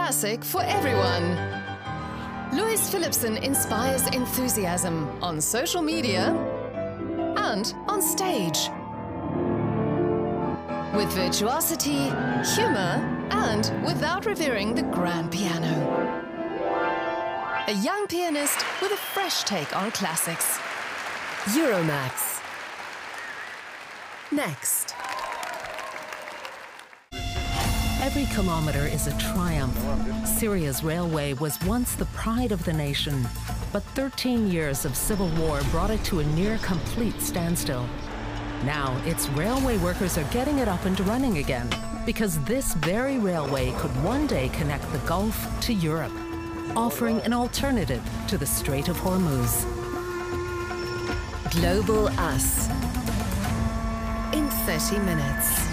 classic for everyone. Louis Philipson inspires enthusiasm on social media and on stage. With virtuosity, humor, and without revering the grand piano. A young pianist with a fresh take on classics. Euromax. Next. Every kilometre is a triumph. Syria's railway was once the pride of the nation, but 13 years of civil war brought it to a near-complete standstill. Now, its railway workers are getting it up and running again, because this very railway could one day connect the Gulf to Europe, offering an alternative to the Strait of Hormuz. Global Us. In 30 minutes.